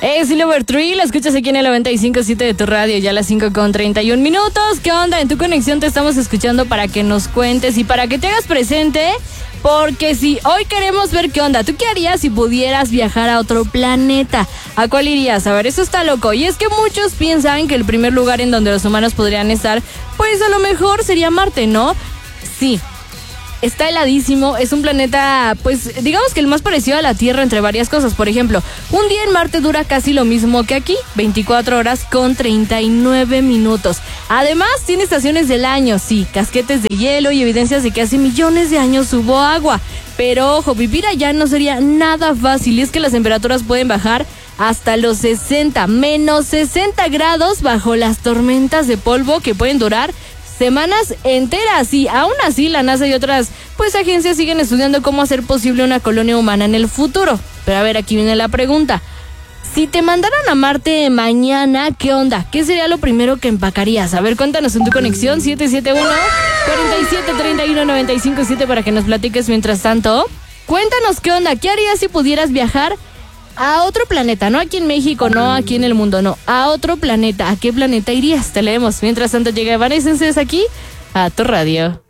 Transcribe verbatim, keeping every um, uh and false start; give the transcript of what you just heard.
Es Silver Tree, la escuchas aquí en el noventa y cinco punto siete de tu radio, ya a las cinco con treinta y un minutos. ¿Qué onda? En tu conexión te estamos escuchando para que nos cuentes y para que te hagas presente, porque si hoy queremos ver qué onda, ¿tú qué harías si pudieras viajar a otro planeta? ¿A cuál irías? A ver, eso está loco. Y es que muchos piensan que el primer lugar en donde los humanos podrían estar, pues a lo mejor sería Marte, ¿no? Sí. Está heladísimo, es un planeta, pues, digamos que el más parecido a la Tierra entre varias cosas. Por ejemplo, un día en Marte dura casi lo mismo que aquí, veinticuatro horas con treinta y nueve minutos. Además, tiene estaciones del año, sí, casquetes de hielo y evidencias de que hace millones de años hubo agua. Pero ojo, vivir allá no sería nada fácil, y es que las temperaturas pueden bajar hasta los sesenta, menos sesenta grados bajo las tormentas de polvo que pueden durar semanas enteras. Y aún así la NASA y otras pues agencias siguen estudiando cómo hacer posible una colonia humana en el futuro. Pero a ver, aquí viene la pregunta: si te mandaran a Marte mañana, ¿qué onda? ¿Qué sería lo primero que empacarías? A ver, cuéntanos en tu conexión siete siete uno, cuatro siete, tres uno, nueve cinco siete para que nos platiques. Mientras tanto, cuéntanos qué onda, ¿qué harías si pudieras viajar a otro planeta? No aquí en México, no aquí en el mundo, no, a otro planeta. ¿A qué planeta irías? Te leemos. Mientras tanto llega Evanescence aquí a tu radio.